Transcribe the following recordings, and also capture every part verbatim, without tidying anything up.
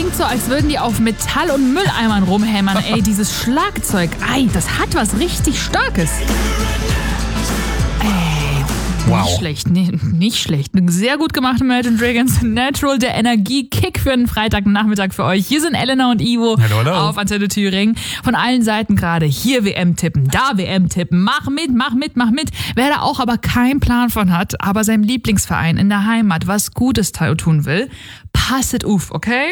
klingt so, als würden die auf Metall- und Mülleimern rumhämmern. Ey, dieses Schlagzeug, ei, das hat was richtig Starkes. Ey, wow. Nicht schlecht, nee, nicht schlecht. Sehr gut gemacht, Imagine Dragons. Natural, der Energiekick für einen Freitagnachmittag für euch. Hier sind Elena und Ivo Hallo, hallo. auf Antenne Thüringen. Von allen Seiten gerade. Hier W M tippen, da W M tippen. Mach mit, mach mit, mach mit. Wer da auch aber keinen Plan von hat, aber seinem Lieblingsverein in der Heimat was Gutes tun will, passet auf, okay?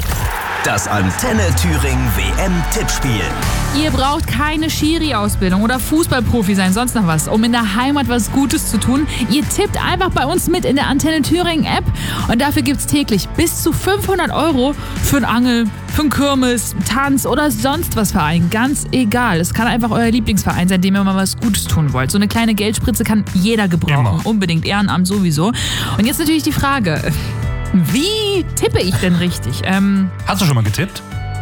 Das Antenne Thüringen W M-Tippspiel. Ihr braucht keine Schiri-Ausbildung oder Fußballprofi sein, sonst noch was, um in der Heimat was Gutes zu tun. Ihr tippt einfach bei uns mit in der Antenne Thüringen-App und dafür gibt's täglich bis zu fünfhundert Euro für einen Angel, für einen Kirmes, Tanz oder sonst was Verein. Ganz egal. Es kann einfach euer Lieblingsverein sein, dem ihr mal was Gutes tun wollt. So eine kleine Geldspritze kann jeder gebrauchen. Immer. Unbedingt. Ehrenamt sowieso. Und jetzt natürlich die Frage, wie tippe ich denn richtig? Ähm... Hast du schon mal getippt?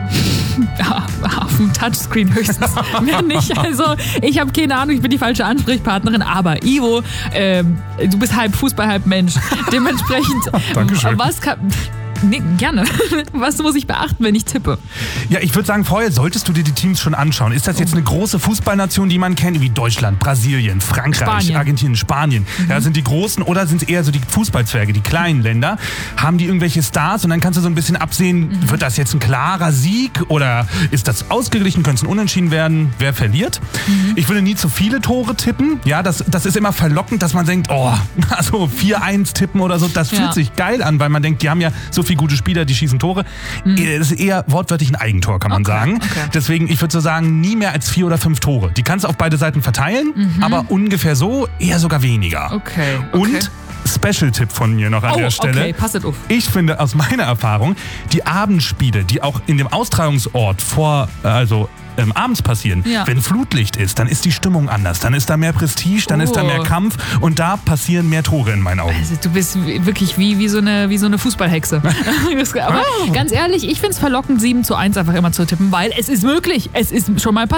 Ja, auf dem Touchscreen höchstens. Mehr nicht. Also, ich habe keine Ahnung, ich bin die falsche Ansprechpartnerin. Aber Ivo, ähm, du bist halb Fußball, halb Mensch. Dementsprechend, Dankeschön. was kann... Nee, gerne. Was muss ich beachten, wenn ich tippe? Ja, ich würde sagen, vorher solltest du dir die Teams schon anschauen. Ist das jetzt eine große Fußballnation, die man kennt, wie Deutschland, Brasilien, Frankreich, Spanien. Argentinien, Spanien? Mhm. Ja, sind die großen oder sind es eher so die Fußballzwerge, die kleinen Länder? Haben die irgendwelche Stars? Und dann kannst du so ein bisschen absehen, mhm. wird das jetzt ein klarer Sieg oder ist das ausgeglichen? Könnte es ein Unentschieden werden? Wer verliert? Mhm. Ich würde nie zu viele Tore tippen. Ja, das, das ist immer verlockend, dass man denkt, oh, also vier eins tippen oder so. Das fühlt ja. sich geil an, weil man denkt, die haben ja so viele gute Spieler, die schießen Tore. Mhm. Das ist eher wortwörtlich ein Eigentor, kann man okay, sagen. Okay. Deswegen, ich würde so sagen, nie mehr als vier oder fünf Tore. Die kannst du auf beide Seiten verteilen, mhm. aber ungefähr so, eher sogar weniger. Okay. okay. Und Special-Tipp von mir noch an oh, der Stelle. Okay, passet auf. Ich finde aus meiner Erfahrung, die Abendspiele, die auch in dem Austragungsort vor, also ähm, abends passieren, ja. wenn Flutlicht ist, dann ist die Stimmung anders. Dann ist da mehr Prestige, dann oh. ist da mehr Kampf und da passieren mehr Tore in meinen Augen. Also du bist wirklich wie, wie, so, eine, wie so eine Fußballhexe. Aber ganz ehrlich, ich finde es verlockend, sieben zu eins einfach immer zu tippen, weil es ist möglich. Es ist schon mal passiert.